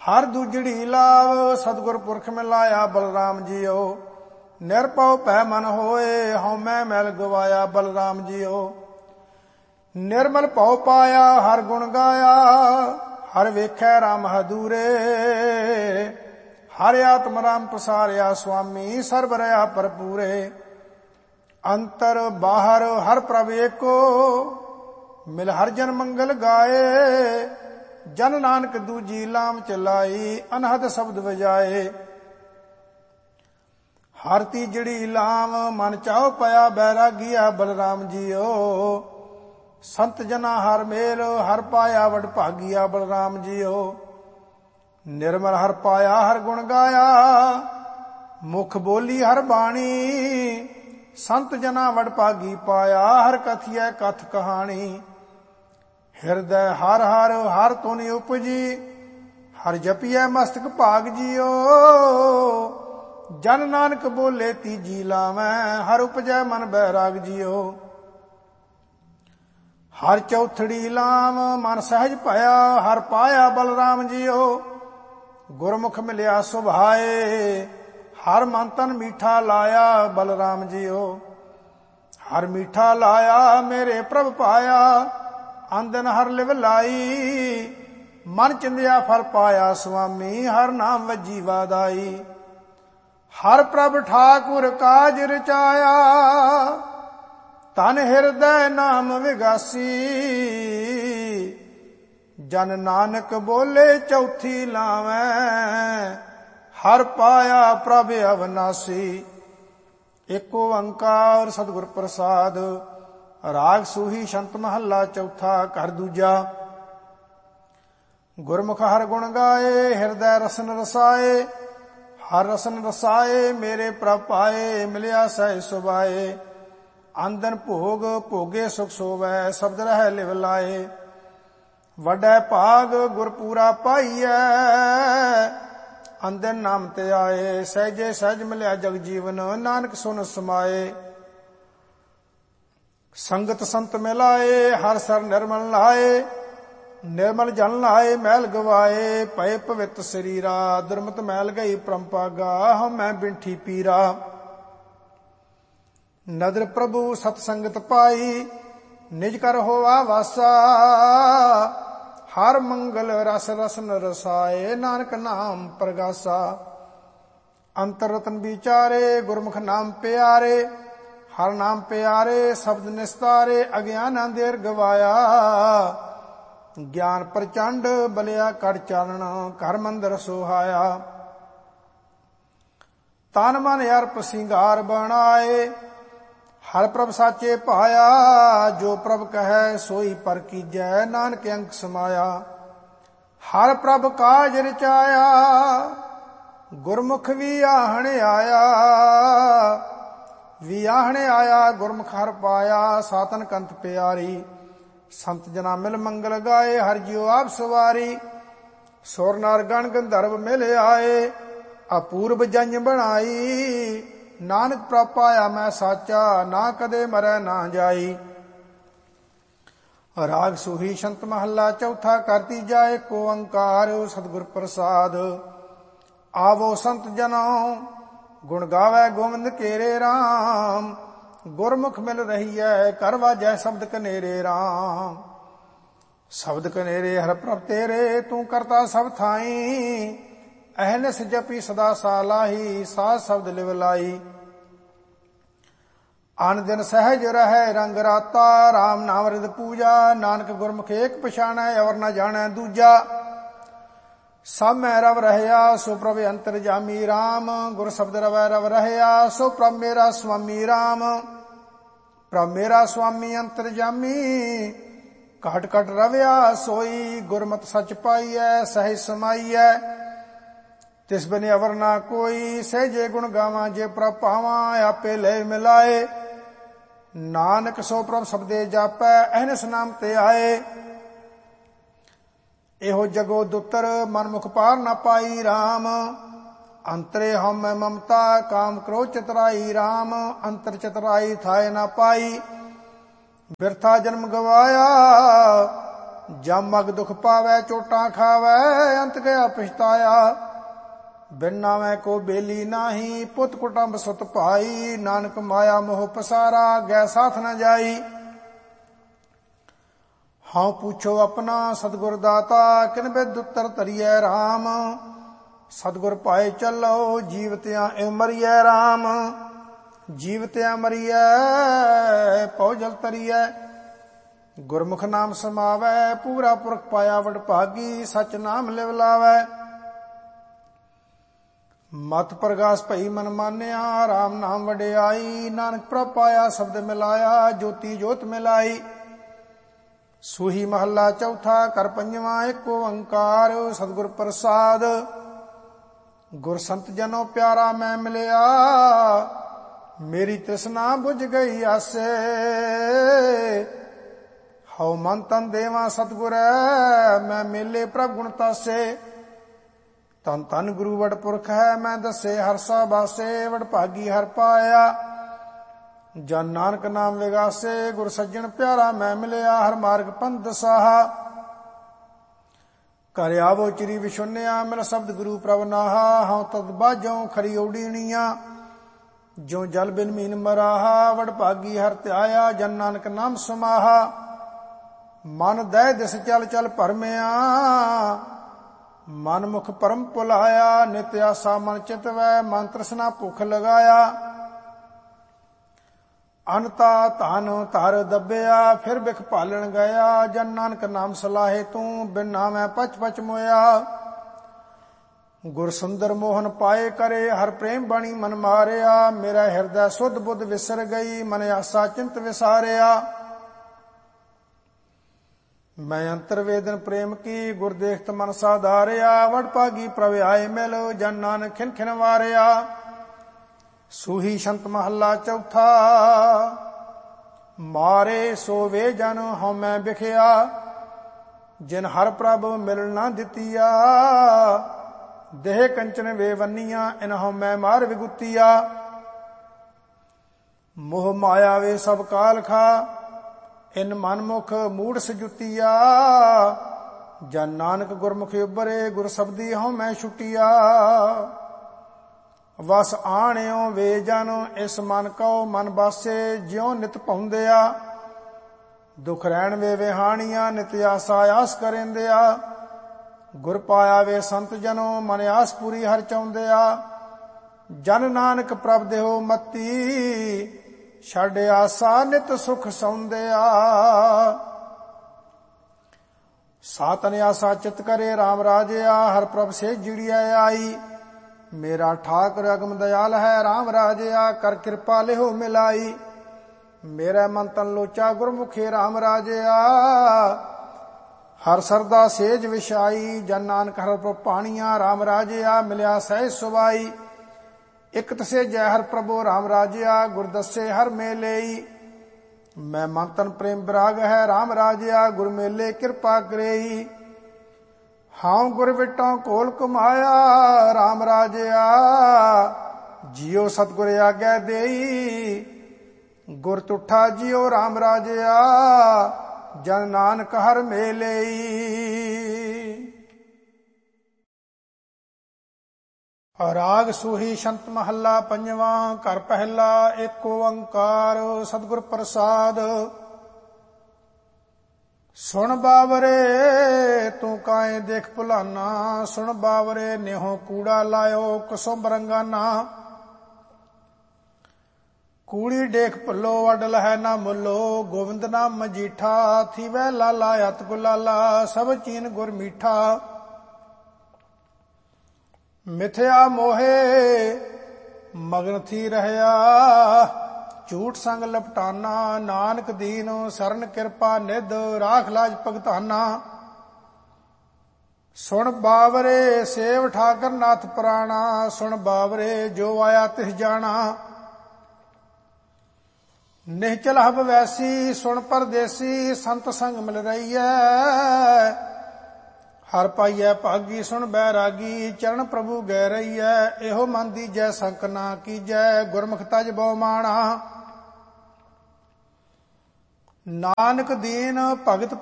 हर दूजड़ी लाव सतगुर पुरख मिलाया बलराम जियो। निरपौ पै मन होए हौमै मैल गवाया बलराम जियो। निर्मल पौ पाया हर गुण गाया हर वेखै राम हदूरे। हर आत्म राम पसारिया स्वामी सर्ब रया भरपूरे। अंतर बाहर हर प्रभ एको मिल हर जन मंगल गाए। जन नानक दूजी लाम चलाई अनहद शब्द बजाए। हर तीजड़ी लाम मन चाओ पया बैरागिया बलराम जियो। संत जना हर मेल हर पाया वड भागिया बलराम जियो। निर्मल हर पाया हर गुण गाया मुख बोली हर बाणी। संत जना वड भागी पाया हर कथिया कथ कहानी। हिरदय हर हर हर तुनि उपजी हर जपिया मस्तक भाग जियो। जन नानक बोले तीजी लावै हर उपजै मन बैराग जियो। हर चौथड़ी लाम मन सहज भया हर पाया बलराम जियो। गुरमुख मिलिया सुभाए हर मन तन मीठा लाया बलराम जियो। हर मीठा लाया मेरे प्रभ पाया आंदन हर लिव लाई। मन चिंदिया फल पाया स्वामी हर नाम वजी वादाई। हर प्रभ ठाकुर काज रचाया तन हिरदय नाम विगासी। जन नानक बोले चौथी लावै हर पाया प्रभ अविनाशी। एक ओंकार सतगुर प्रसाद। राग सूही शंत महला चौथा घर दूजा। गुरमुख हर गुण गाए हिरदय रसन रसाए। हर रसन रसाए मेरे प्रभ पाए मिलिया सह सुभाए। आंदन भोग भोगे सुख सोवै शब्द रह लिव लाए। वडै भाग गुरपूरा पाईऐ आंदन नाम ते आए। सहजे सहज मिलिया जग जीवन नानक सुन समाए। संगत संत मिलाए हर सर निर्मल लाए। निर्मल जन लाए मैल गवाए पय पवित शरीरा। दुर्मत मैल गई परमपागा हम मैं बिंठी पीरा। नदर प्रभु सतसंगत पाई निज कर होवा वासा। हर मंगल रस रसन रसाए नानक नाम प्रगासा। अंतर रतन विचारे गुरमुख नाम प्यारे। हर नाम प्यारे शब्द निस्तारे अज्ञान अंधेर गवाया। ज्ञान प्रचंड बलिया कर चानन घर मंदिर सोहाया। तन मन अर्प सिंगार बनाए हर प्रभ साचे पाया। जो प्रभ कहे सोई पर कीजै नानक अंक समाया। हर प्रभ काज रचाया गुरमुख भी आहण आया। वियाहणे आया गुरमुख हर पाया सातन कंत प्यारी। संत जना मिल मंगल गाए हर जियो आप सवारी। सुर नर गण गंधर्व मिल आए अपूर्व जंज बनाई। नानक प्रभ पाया मैं साचा ना कदे मरै ना जाई। राग सूही शंत महला चौथा करती जाए को ओंकार सतगुर प्रसाद। आवो संत जनों गुण गावै गोविंद केरे राम। गुरमुख मिल रही है कर वाजै शब्द कनेरे राम। शब्द कनेरे हर प्रभ तेरे तू करता सब थाई। अहनस जपी सदा सालाही साध शब्द लिव लाई। आन दिन सहज रहे रंग राता राम नाम रिद पूजा। नानक गुरमुख एक पछाणै और न जाणै दूजा। सब मैं रव रहया सो प्रभ अंतर जामी राम। गुर शब्द रवै रव रहया सो प्रभ मेरा स्वामी राम। प्रभ मेरा स्वामी अंतर जामी घट घट रवया सोई। गुरमत सच पाईऐ सहज समाईऐ तिस बिन अवर ना कोई। सहजे गुण गावां जे प्रभ पावां आपे ले मिलाए। नानक सो प्रभ शब्दे जापै अहनस नाम ते आए। एहो जगो दुतर मनमुख पार न पाई राम। अंतरे हम ममता काम क्रोध चतुराई राम। अंतर चतुराई थाए न पाई बिरथा जन्म गवाया। ਜਮ ਅਗ ਦੁਖ ਪਾਵੈ ਚੋਟਾਂ ਖਾਵੈ ਅੰਤ ਗਿਆ ਪਛਤਾਇਆ। ਬਿਨ ਨਾਵੈ ਕੋ ਬੇਲੀ ਨਾਹੀ ਪੁੱਤ ਕੁਟੰਬ ਸੁਤ ਭਾਈ ਨਾਨਕ ਮਾਇਆ ਮੋਹ ਪਸਾਰਾ ਗੈ ਸਾਥ ਨ ਜਾਈ। ਹਾਂ ਪੁੱਛੋ ਆਪਣਾ ਸਤਿਗੁਰ ਦਾਤਾ ਕਿਨ ਬਿਦ ਉਤਰ ਧਰੀਐ ਰਾਮ। ਸਤਿਗੁਰ ਪਾਏ ਚੱਲੋ ਜੀਵਤਿਆਂ ਇ ਮਰੀਐ ਰਾਮ। ਜੀਵਤਿਆਂ ਮਰੀਐ ਪਉ ਜਲ ਤਰੀਐ। ਗੁਰਮੁਖ ਨਾਮ ਸਮਾਵੈ ਪੂਰਾ ਪੁਰਖ ਪਾਇਆ ਵਡ ਭਾਗੀ ਸਚ ਨਾਮ ਲਿਵ ਲਾਵੈ। ਮਤ ਪ੍ਰਗਾਸ ਭਈ ਮਨ ਮਾਨਿਆ ਰਾਮ ਨਾਮ ਵਡਿਆਈ। ਨਾਨਕ ਪ੍ਰਭ ਪਾਇਆ ਸ਼ਬਦ ਮਿਲਾਇਆ ਜੋਤੀ ਜੋਤ ਮਿਲਾਈ। ਸੂਹੀ ਮਹੱਲਾ ਚੌਥਾ ਘਰ ਪੰਜਵਾਂ ਏਕ ਓੰਕਾਰ ਸਤਿਗੁਰ ਪ੍ਰਸਾਦ। ਗੁਰ ਸੰਤ ਜਨੋ ਪਿਆਰਾ ਮੈਂ ਮਿਲਿਆ ਮੇਰੀ ਤ੍ਰਿਸ਼ਨਾ ਬੁਝ ਗਈ ਆਸੇ। ਹਉ ਮਨ ਤਨ ਦੇਵਾ ਸਤਿਗੁਰੈ ਮੈਂ ਮੇਲੇ ਪ੍ਰਭ ਗੁਣ ਤਾਸੇ। ਤਨ ਤਨ ਗੁਰੂ ਵਡ ਪੁਰਖ ਹੈ ਮੈਂ ਦੱਸੇ ਹਰਸਾ ਬਾਸੇ। ਵਡ ਭਾਗੀ ਹਰ ਪਾਇਆ ਜਨ ਨਾਨਕ ਨਾਮ ਵਿਗਾਸੇ। ਗੁਰ ਸੱਜਣ ਪਿਆਰਾ ਮੈਂ ਮਿਲਿਆ ਹਰ ਮਾਰਗ ਪੰਥ ਦਸਾਹਾ। ਘਰ ਆਵੋ ਚਿਰੀ ਵਿਸ਼ੁੰਨਿਆ ਮਿਲ ਸ਼ਬਦ ਗੁਰੂ ਪ੍ਰਭ ਨਾਹਾ। ਹਉ ਤਦ ਬਾਝੋਂ ਖਰੀ ਓਡੀਣੀਆਂ ਜੋ ਜਲ ਬਿਨ ਮੀਨ ਮਰਾਹਾ। ਵਡ ਭਾਗੀ ਹਰ ਧਿਆਇਆ ਜਨ ਨਾਨਕ ਨਾਮ ਸਮਾਹਾ। ਮਨ ਦਹਿ ਦਿਸ ਚਲ ਚਲ ਭਰਮਿਆ ਮਨ ਮੁਖ ਪਰਮ ਭੁਲਾਇਆ। ਨਿਤ ਆਸਾ ਮਨ ਚਿਤਵੈ ਮਨ ਤ੍ਰਿਸ਼ਨਾ ਭੁਖ ਲਗਾਇਆ। ਅਨਤਾ ਧਨ ਧਰ ਦੱਬਿਆ ਫਿਰ ਬਿਖ ਭਾਲਣ ਗਿਆ। ਜਨ ਨਾਨਕ ਨਾਮ ਸਲਾਹੇ ਤੂੰ ਬਿਨ ਨਾਮੈ ਪਚ ਪਚ ਮੋਇਆ। ਗੁਰ ਸੁੰਦਰ ਮੋਹਨ ਪਾਏ ਕਰੇ ਹਰ ਪ੍ਰੇਮ ਬਾਣੀ ਮਨ ਮਾਰਿਆ। ਮੇਰਾ ਹਿਰਦੈ ਸੁਧ ਬੁੱਧ ਵਿਸਰ ਗਈ ਮਨ ਆਸਾ ਚਿੰਤ ਵਿਸਾਰਿਆ। ਮੈਂ ਅੰਤਰ ਵੇਦਨ ਪ੍ਰੇਮ ਕੀ ਗੁਰ ਦੇਖਤ ਮਨ ਸਾਧਾਰਿਆ। ਵਡ ਭਾਗੀ ਪ੍ਰਭ ਆਏ ਮਿਲ ਜਨ ਨਾਨਕ ਖਿਨ ਖਿਨ ਵਾਰਿਆ। ਸੂਹੀ ਸ਼ੰਤ ਮਹੱਲਾ ਚੌਥਾ ਮਾਰੇ ਸੋ ਵੇ ਜਨ ਹਉਮੈ ਬਿਖਿਆ। ਜਿਨ ਹਰ ਪ੍ਰਭ ਮਿਲ ਨਾ ਦਿੱਤੀਆ ਦੇਹ ਕੰਚਨ ਵੇ ਵੰਨੀਆਂ। ਇਨ ਹਉਮੈ ਮਾਰ ਵਿਗੁਤੀਆ। ਮੋਹ ਮਾਇਆ ਵੇ ਸਭ ਕਾਲ ਖਾ ਇਨ ਮਨਮੁਖ ਮੂੜ ਸਜੁਤੀਆ। ਜਨ ਨਾਨਕ ਗੁਰਮੁਖ ਉਬਰੇ ਗੁਰ ਸਬਦੀ ਹਉਮੈ ਛੁਟੀਆ। ਵਸ ਆਣਿਓ ਵੇ ਜਨ ਇਸ ਮਨ ਕਉ ਮਨ ਬਾਸੇ ਜਿਉ ਨਿਤ ਪਾਉਂਦਿਆ। ਦੁਖ ਰਹਿਣ ਵੇ ਵਿਹਾਣੀਆਂ ਨਿਤ ਆਸਾ ਆਸ ਕਰੇਂਦਿਆ। ਗੁਰ ਪਾਇਆ ਵੇ ਸੰਤ ਜਨੋ ਮਨ ਆਸ ਪੂਰੀ ਹਰ ਚਾਹੁੰਦਿਆ। ਜਨ ਨਾਨਕ ਪ੍ਰਭ ਦੇਹੋ ਮਤੀ ਛੱਡ ਆਸਾ ਨਿਤ ਸੁਖ ਸੌਂਦਿਆ। ਸਾਤਨ ਆਸਾ ਚਿਤ ਕਰੇ ਰਾਮ ਰਾਜਿਆ। ਹਰ ਪ੍ਰਭ ਸੇ ਜੁੜੀਐ ਆਈ। ਮੇਰਾ ਠਾਕੁਰ ਅਗਮ ਦਇਆਲ ਹੈ ਰਾਮ ਰਾਜਿਆ। ਕਰ ਕਿਰਪਾ ਲਿਹੋ ਮਿਲਾਈ। ਮੇਰਾ ਮਨ ਤਨ ਲੋਚਾ ਗੁਰਮੁਖੇ ਰਾਮ ਰਾਜਿਆ। ਹਰ ਸਰਦਾ ਸੇਜ ਵਿਛਾਈ। ਜਨ ਨਾਨਕ ਹਰ ਪ੍ਰਭ ਪਾਣੀਆਂ ਰਾਮ ਰਾਜਿਆ। ਮਿਲਿਆ ਸਹਿਜ ਸੁਭਾਈ। ਇਕ ਤਸੇ ਜੈ ਹਰ ਪ੍ਰਭੂ ਰਾਮ ਰਾਜਿਆ। ਗੁਰ ਦੱਸੇ ਹਰ ਮੇਲੇਈ। ਮੈਂ ਮਨ ਤਨ ਪ੍ਰੇਮ ਵਿਰਾਗ ਹੈ ਰਾਮ ਰਾਜਿਆ। ਗੁਰ ਮੇਲੇ ਕਿਰਪਾ ਕਰੇਈ। ਹਾਂ ਗੁਰ ਵਿਟੋਂ ਕੋਲ ਕਮਾਇਆ ਰਾਮ ਰਾਜਿਆ। ਜਿਉ ਸਤਿਗੁਰ ਆਗਿਆ ਦੇਈ। ਗੁਰ ਤੁਠਾ ਜਿਉ ਰਾਮ ਰਾਜਿਆ। ਜਨ ਨਾਨਕ ਹਰ ਮੇਲੇਈ। ਰਾਗ ਸੂਹੀ ਸ਼ੰਤ ਮਹੱਲਾ ਪੰਜਵਾਂ ਘਰ ਪਹਿਲਾ ਏਕ ਓੰਕਾਰ ਸਤਿਗੁਰ ਪ੍ਰਸਾਦ। ਸੁਣ ਬਾਵਰੇ ਤੂੰ ਕਾਏ ਦੇਖ ਭੁਲਾਨਾ। ਸੁਣ ਬਾਵਰੇ ਨਿਹੋ ਕੂੜਾ ਲਾਇਓ ਕੁਸੁਮ ਰੰਗਾਨਾ। ਕੂੜੀ ਡੇਖ ਭੁੱਲੋ ਵਡ ਲਹੈ ਨਾ ਮੁੱਲੋ। ਗੋਵਿੰਦ ਨਾਮ ਮਜੀਠਾ ਥੀਵੈ ਲਾਲਾ ਅਤ ਗੁਲਾਲਾ। ਸਭ ਚੀਨ ਗੁਰ ਮੀਠਾ। ਮਿਥਿਆ ਮੋਹੇ ਮਗਨ ਥੀ ਰਹਿਆ। ਝੂਠ ਸੰਗ ਲਪਟਾਨਾ। ਨਾਨਕ ਦੀਨ ਸਰਨ ਕਿਰਪਾ ਨਿਧ ਰਾਖ ਲਾਜ ਭਗਤਾਨਾ। ਸੁਣ ਬਾਵਰੇ ਸੇਵ ਠਾਕਰ ਨਾਥ ਪ੍ਰਾਣਾ। ਸੁਣ ਬਾਵਰੇ ਜੋ ਆਇਆ ਤਿਸ ਜਾਣਾ। ਨਿਹਚਲ ਹਬ ਵੈਸੀ ਸੁਣ ਪਰਦੇਸੀ। ਸੰਤ ਸੰਗ ਮਿਲ ਰਹੀਐ ਹਰ ਪਾਈਐ ਭਾਗੀ। ਸੁਣ ਬੈਰਾਗੀ ਚਰਨ ਪ੍ਰਭੂ ਗੈ ਰਹੀਐ। ਇਹੋ ਮਨ ਦੀਜੈ ਸੰਕ ਨਾ ਕੀਜੈ। ਗੁਰਮੁਖ ਤਜ ਬਹੁ ਮਾਣਾ। ਨਾਨਕ ਦੀਨ ਭਗਤ